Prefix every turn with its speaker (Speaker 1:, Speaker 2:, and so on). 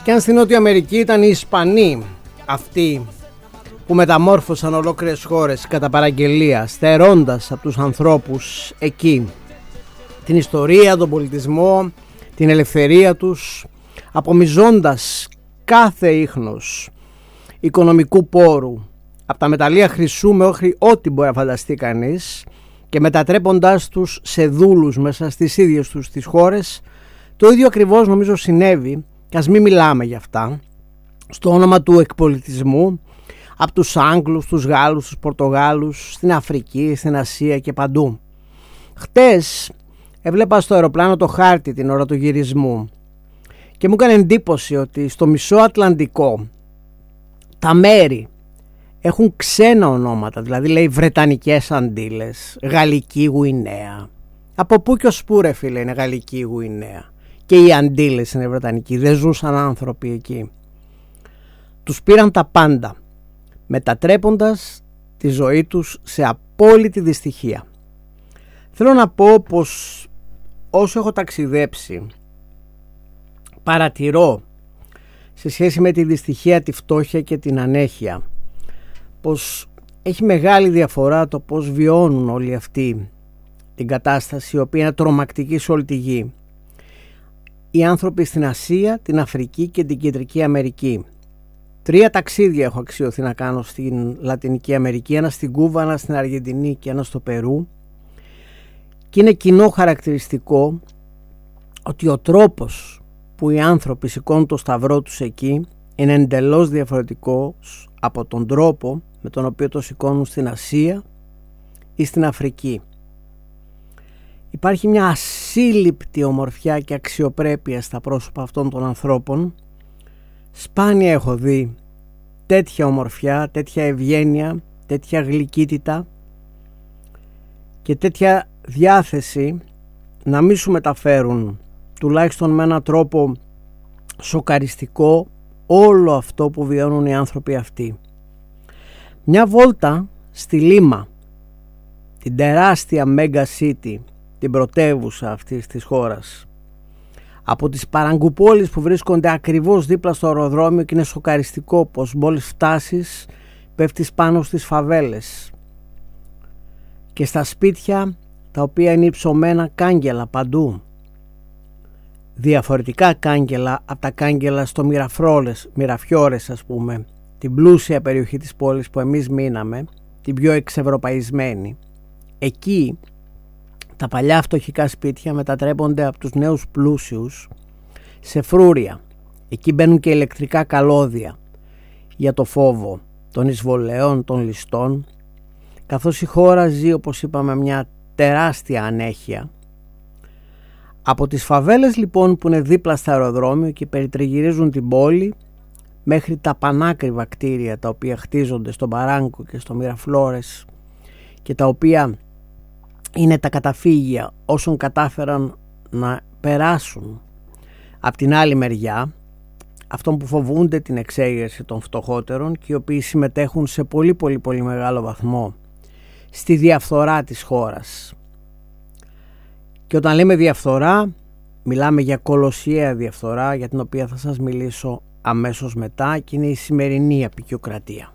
Speaker 1: Και αν στην Νότια Αμερική ήταν οι Ισπανοί αυτοί που μεταμόρφωσαν ολόκληρες χώρες κατά παραγγελία, στερώντας από τους ανθρώπους εκεί την ιστορία, τον πολιτισμό, την ελευθερία τους, απομιζώντας κάθε ίχνος οικονομικού πόρου από τα μεταλλεία χρυσού μέχρι ό,τι μπορεί να φανταστεί κανείς και μετατρέποντάς τους σε δούλους μέσα στις ίδιες τους τις χώρες, το ίδιο ακριβώς νομίζω συνέβη, και ας μην μιλάμε για αυτά, στο όνομα του εκπολιτισμού από τους Άγγλους, τους Γάλλους, τους Πορτογάλους, στην Αφρική, στην Ασία και παντού. Χτες έβλεπα στο αεροπλάνο το χάρτη την ώρα του γυρισμού και μου έκανε εντύπωση ότι στο μισό Ατλαντικό τα μέρη έχουν ξένα ονόματα, δηλαδή λέει Βρετανικές Αντίλες, Γαλλική Γουινέα. Από πού και ως πού ρε φίλε είναι Γαλλική Γουινέα? Και οι Αντίλες είναι Βρετανικοί, δεν ζούσαν άνθρωποι εκεί. Τους πήραν τα πάντα, μετατρέποντας τη ζωή τους σε απόλυτη δυστυχία. Θέλω να πω πως όσο έχω ταξιδέψει παρατηρώ σε σχέση με τη δυστυχία, τη φτώχεια και την ανέχεια πως έχει μεγάλη διαφορά το πως βιώνουν όλοι αυτοί την κατάσταση, η οποία είναι τρομακτική σε όλη τη γη. Οι άνθρωποι στην Ασία, την Αφρική και την Κεντρική Αμερική. 3 ταξίδια έχω αξιωθεί να κάνω στην Λατινική Αμερική, ένα στην Κούβα, ένα στην Αργεντινή και ένα στο Περού, και είναι κοινό χαρακτηριστικό ότι ο τρόπος που οι άνθρωποι σηκώνουν το σταυρό τους εκεί είναι εντελώς διαφορετικός από τον τρόπο με τον οποίο το σηκώνουν στην Ασία ή στην Αφρική. Υπάρχει μια ασύλληπτη ομορφιά και αξιοπρέπεια στα πρόσωπα αυτών των ανθρώπων. Σπάνια έχω δει τέτοια ομορφιά, τέτοια ευγένεια, τέτοια γλυκύτητα και τέτοια διάθεση να μην σου μεταφέρουν τουλάχιστον με έναν τρόπο σοκαριστικό όλο αυτό που βιώνουν οι άνθρωποι αυτοί. Μια βόλτα στη Λίμα, την τεράστια Mega City, την πρωτεύουσα αυτής της χώρας, από τις παραγκουπόλεις που βρίσκονται ακριβώς δίπλα στο αεροδρόμιο, και είναι σοκαριστικό πως μόλις φτάσεις πέφτεις πάνω στις φαβέλες και στα σπίτια τα οποία είναι υψωμένα κάγκελα παντού, διαφορετικά κάγκελα από τα κάγκελα στο Μυραφιόρες ας πούμε, την πλούσια περιοχή της πόλης που εμείς μείναμε, την πιο εξευρωπαϊσμένη. Εκεί τα παλιά φτωχικά σπίτια μετατρέπονται από τους νέους πλούσιους σε φρούρια. Εκεί μπαίνουν και ηλεκτρικά καλώδια για το φόβο των εισβολέων, των ληστών, καθώς η χώρα ζει, όπως είπαμε, μια τεράστια ανέχεια. Από τις φαβέλες λοιπόν που είναι δίπλα στο αεροδρόμιο και περιτριγυρίζουν την πόλη, μέχρι τα πανάκριβα κτίρια τα οποία χτίζονται στον Παράνκο και στο Μυραφλόρες και τα οποία είναι τα καταφύγια όσων κατάφεραν να περάσουν από την άλλη μεριά, αυτών που φοβούνται την εξέγερση των φτωχότερων και οι οποίοι συμμετέχουν σε πολύ μεγάλο βαθμό στη διαφθορά της χώρας. Και όταν λέμε διαφθορά, μιλάμε για κολοσιαία διαφθορά, για την οποία θα σας μιλήσω αμέσως μετά, και είναι η σημερινή αποικιοκρατία.